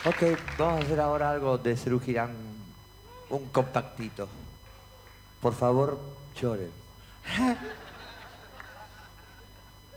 Ok, vamos a hacer ahora algo de Serú Girán, un compactito. Por favor, lloren.